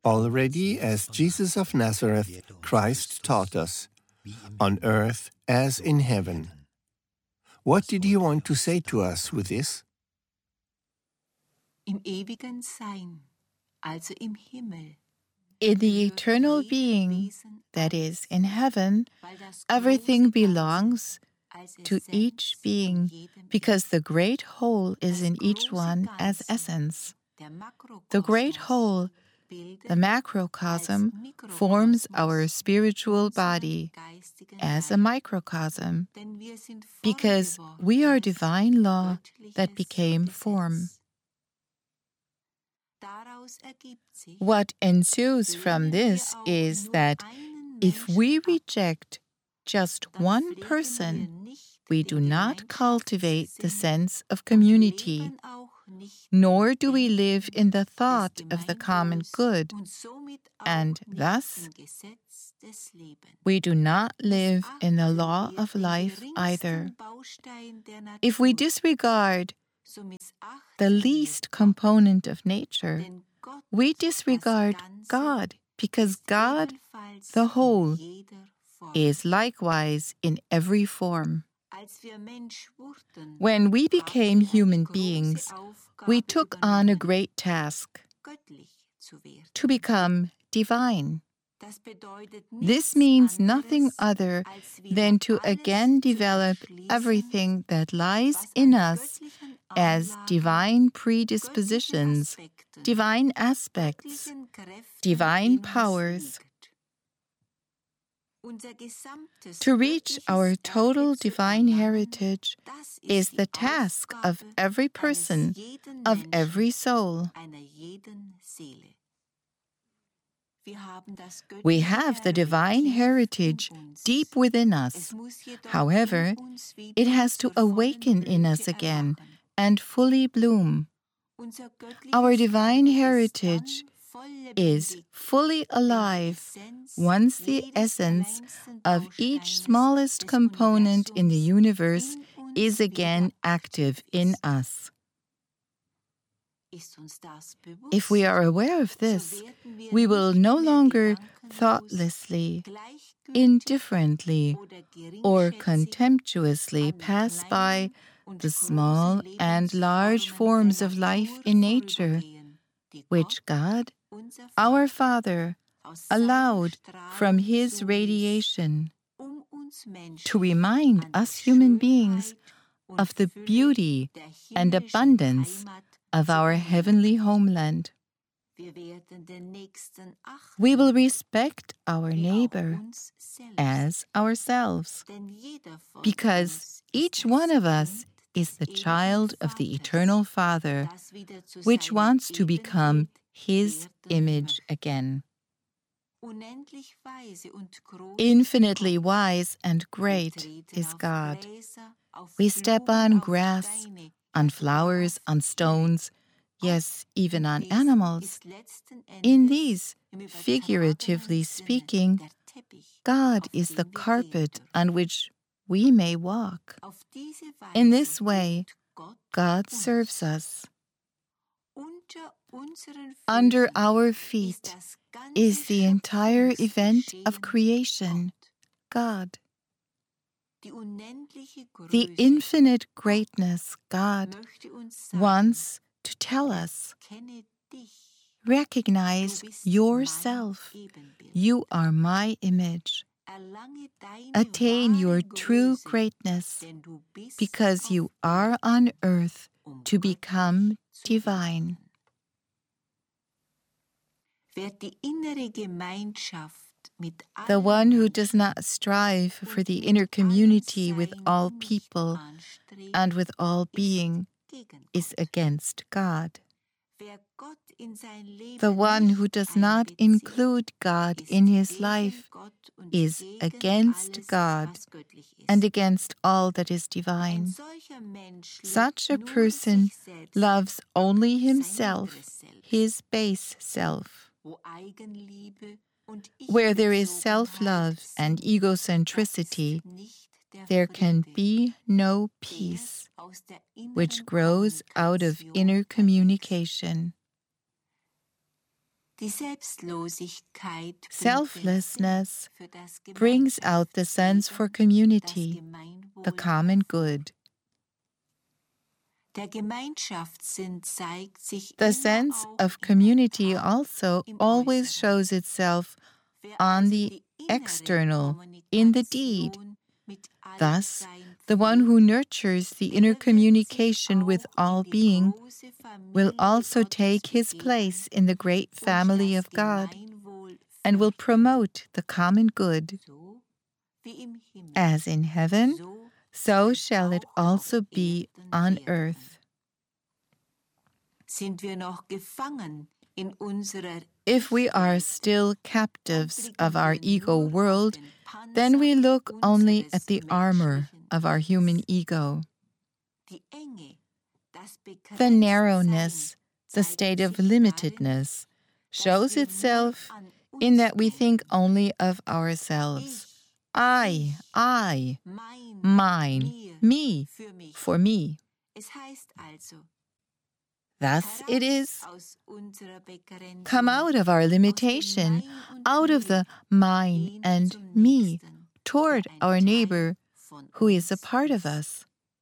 already as Jesus of Nazareth, Christ taught us, on earth as in heaven. What did he want to say to us with this? Im ewigen Sein, also im Himmel. In the eternal being, that is, in heaven, everything belongs to each being, because the great whole is in each one as essence. The great whole, the macrocosm, forms our spiritual body as a microcosm, because we are divine law that became form. What ensues from this is that if we reject just one person, we do not cultivate the sense of community, nor do we live in the thought of the common good, and thus we do not live in the law of life either. If we disregard the least component of nature, we disregard God, because God, the whole, is likewise in every form. When we became human beings, we took on a great task, to become divine. This means nothing other than to again develop everything that lies in us as divine predispositions, divine aspects, divine powers. To reach our total divine heritage is the task of every person, of every soul. We have the divine heritage deep within us. However, it has to awaken in us again and fully bloom. Our divine heritage is fully alive once the essence of each smallest component in the universe is again active in us. If we are aware of this, we will no longer thoughtlessly, indifferently, or contemptuously pass by the small and large forms of life in nature, which God, our Father, allowed from His radiation to remind us human beings of the beauty and abundance of our heavenly homeland. We will respect our neighbor as ourselves, because each one of us is the child of the Eternal Father, which wants to become His image again. Infinitely wise and great is God. We step on grass, on flowers, on stones, yes, even on animals. In these, figuratively speaking, God is the carpet on which we may walk. In this way, God serves us. Under our feet is the entire event of creation, God. The infinite greatness, God, wants to tell us, recognize yourself. You are my image. Attain your true greatness, because you are on earth to become divine. The one who does not strive for the inner community with all people and with all being is against God. The one who does not include God in his life is against God and against all that is divine. Such a person loves only himself, his base self. Where there is self-love and egocentricity, there can be no peace, which grows out of inner communication. Selflessness brings out the sense for community, the common good. The sense of community also always shows itself on the external, in the deed. Thus, the one who nurtures the inner communication with all being will also take his place in the great family of God and will promote the common good. As in heaven, so shall it also be on earth. If we are still captives of our ego world, then we look only at the armor of our human ego. The narrowness, the state of limitedness, shows itself in that we think only of ourselves. I, mine, me, for me. Thus it is, come out of our limitation, out of the mine and me, toward our neighbor, who is a part of us.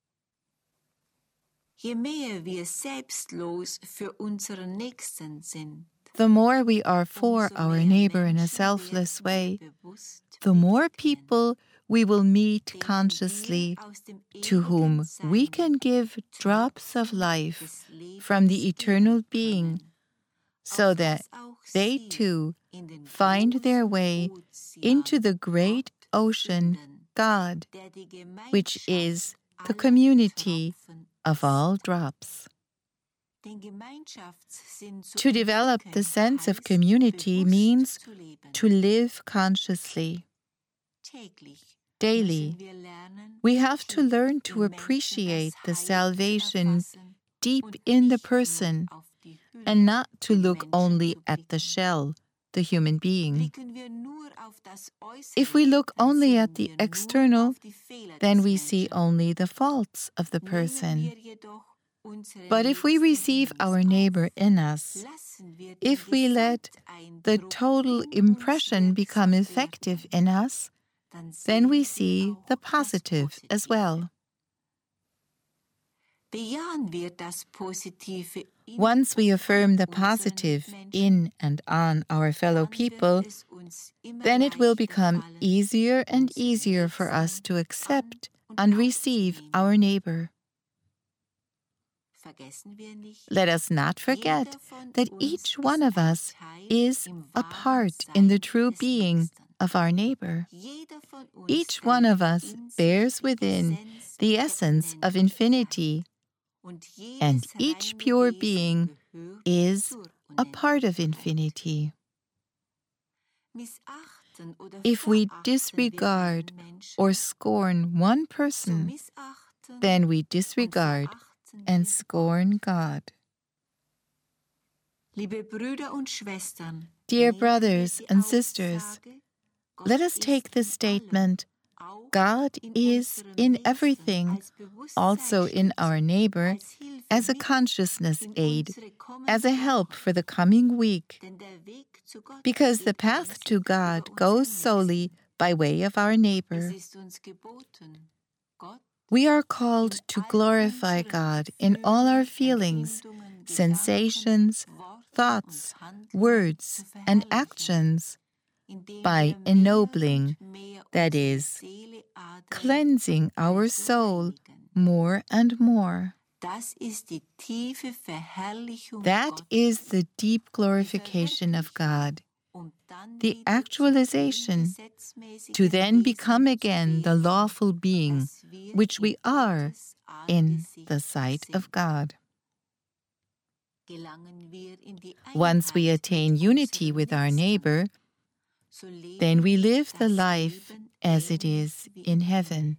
The more we are for our neighbor in a selfless way, the more people we will meet consciously to whom we can give drops of life from the eternal being, so that they too find their way into the great ocean God, which is the community of all drops. To develop the sense of community means to live consciously. Daily, we have to learn to appreciate the salvation deep in the person and not to look only at the shell, the human being. If we look only at the external, then we see only the faults of the person. But if we receive our neighbor in us, if we let the total impression become effective in us, then we see the positive as well. Once we affirm the positive in and on our fellow people, then it will become easier and easier for us to accept and receive our neighbor. Let us not forget that each one of us is a part in the true being of our neighbor. Each one of us bears within the essence of infinity, and each pure being is a part of infinity. If we disregard or scorn one person, then we disregard and scorn God. Dear brothers and sisters, let us take this statement, God is in everything, also in our neighbor, as a consciousness aid, as a help for the coming week, because the path to God goes solely by way of our neighbor. We are called to glorify God in all our feelings, sensations, thoughts, words, and actions by ennobling, that is, cleansing our soul more and more. That is the deep glorification of God, the actualization, to then become again the lawful being which we are in the sight of God. Once we attain unity with our neighbor, then we live the life as it is in heaven.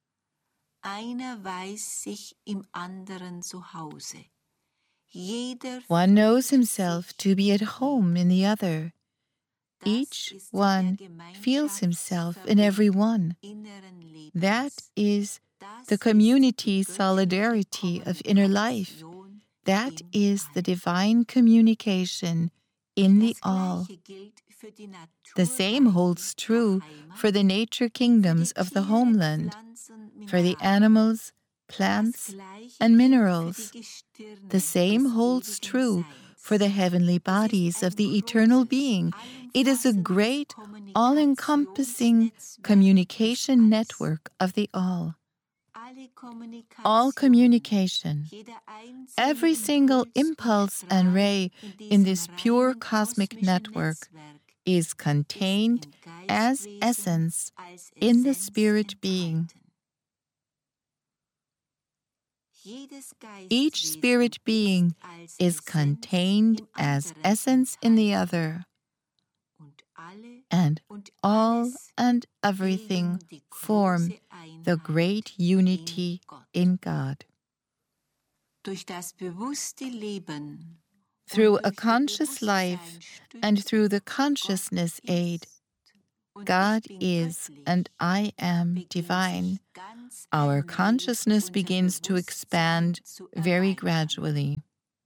One knows himself to be at home in the other. Each one feels himself in every one. That is the community solidarity of inner life. That is the divine communication in the all. The same holds true for the nature kingdoms of the homeland, for the animals, plants, and minerals. The same holds true for the heavenly bodies of the eternal being. It is a great, all-encompassing communication network of the all. All communication, every single impulse and ray in this pure cosmic network is contained as essence in the spirit being. Each spirit being is contained as essence in the other, and all and everything form the great unity in God. Through a conscious life and through the consciousness aid, God is and I am divine. Our consciousness begins to expand very gradually.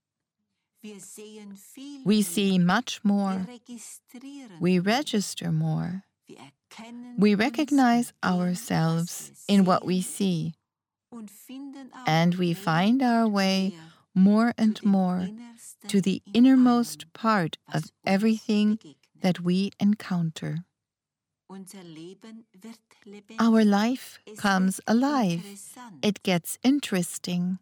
We see much more. We register more. We recognize ourselves in what we see, and we find our way more and more to the innermost part of everything that we encounter. Our life comes alive. It gets interesting.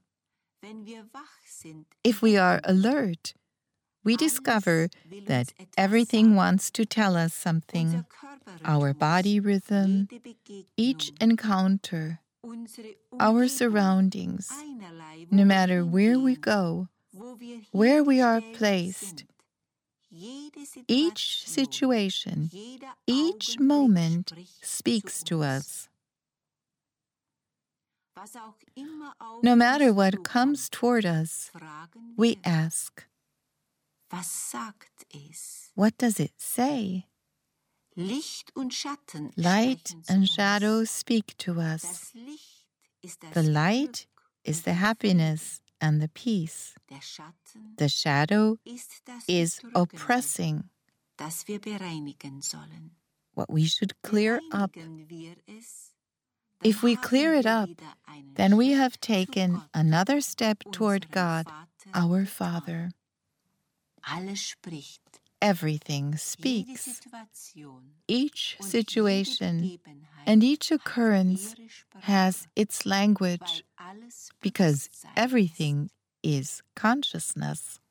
If we are alert, we discover that everything wants to tell us something. Our body rhythm, each encounter, our surroundings, no matter where we go, where we are placed, each situation, each moment speaks to us. No matter what comes toward us, we ask, what does it say? Light and shadow speak to us. The light is the happiness and the peace. The shadow is oppressing, what we should clear up. If we clear it up, then we have taken another step toward God, our Father. Everything speaks. Each situation and each occurrence has its language, because everything is consciousness.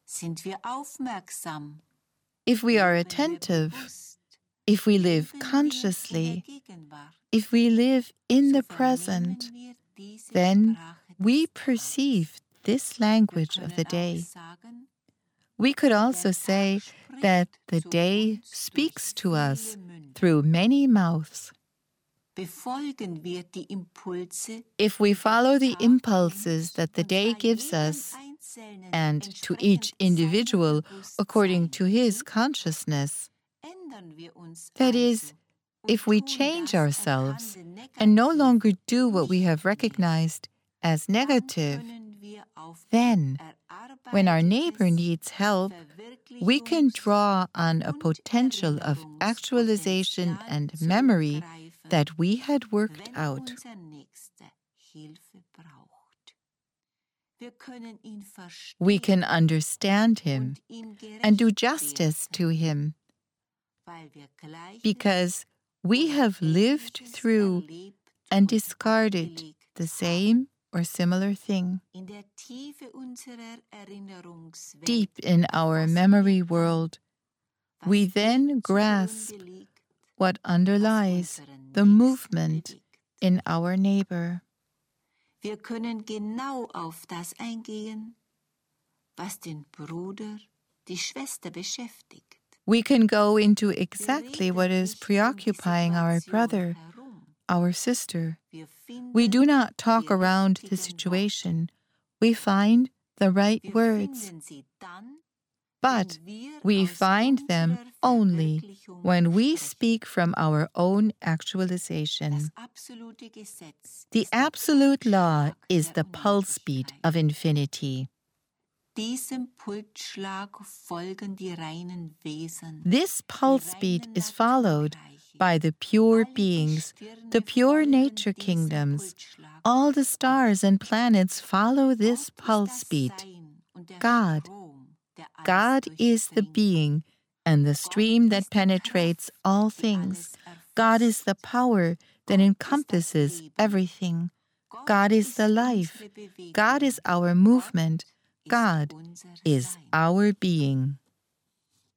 If we are attentive, if we live consciously, if we live in the present, then we perceive this language of the day. We could also say that the day speaks to us through many mouths. If we follow the impulses that the day gives us, and to each individual according to his consciousness, that is, if we change ourselves and no longer do what we have recognized as negative, then, when our neighbor needs help, we can draw on a potential of actualization and memory that we had worked out. We can understand him and do justice to him, because we have lived through and discarded the same or similar thing. Deep in our memory world, we then grasp what underlies the movement in our neighbor. Wir können genau auf das eingehen, was den Bruder, die Schwester beschäftigt. We can go into exactly what is preoccupying our brother, our sister. We do not talk around the situation. We find the right words. But we find them only when we speak from our own actualization. The absolute law is the pulse beat of infinity. Diesem Pulsschlag folgen die reinen Wesen. This pulse beat is followed by the pure beings, the pure nature kingdoms. All the stars and planets follow this pulse beat. God. God is the being and the stream that penetrates all things. God is the power that encompasses everything. God is the life. God is our movement. God is our being.